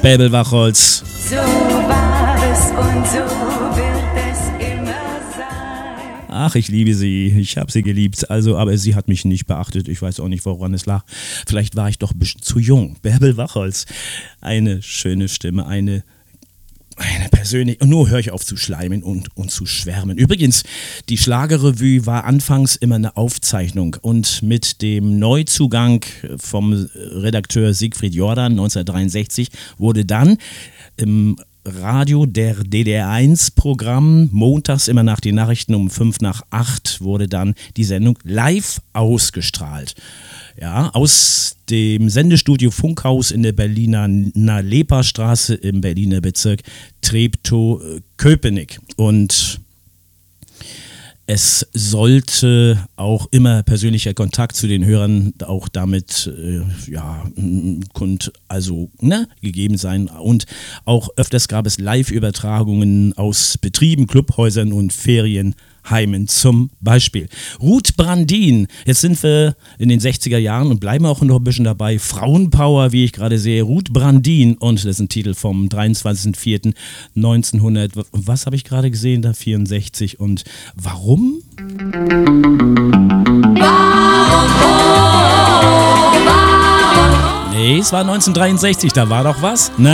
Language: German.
Bärbel Wachholz. So war es und so wird es immer sein. Ach, ich liebe sie. Ich habe sie geliebt. Also, aber sie hat mich nicht beachtet. Ich weiß auch nicht, woran es lag. Vielleicht war ich doch ein bisschen zu jung. Bärbel Wachholz. Eine schöne Stimme, eine persönlich, und nur höre ich auf zu schleimen und zu schwärmen. Übrigens, die Schlagerrevue war anfangs immer eine Aufzeichnung und mit dem Neuzugang vom Redakteur Siegfried Jordan 1963 wurde dann im Radio der DDR1-Programm montags immer nach den Nachrichten um 7:55 wurde dann die Sendung live ausgestrahlt. Ja, aus dem Sendestudio Funkhaus in der Berliner Leperstraße im Berliner Bezirk Treptow-Köpenick. Und es sollte auch immer persönlicher Kontakt zu den Hörern auch damit gegeben sein. Und auch öfters gab es Live-Übertragungen aus Betrieben, Clubhäusern und Ferienheimen zum Beispiel. Ruth Brandin, jetzt sind wir in den 60er Jahren und bleiben auch noch ein bisschen dabei. Frauenpower, wie ich gerade sehe. Ruth Brandin, und das ist ein Titel vom 23.04.1900. Was habe ich gerade gesehen? Da 64. Und warum? Nee, es war 1963, da war doch was. Na?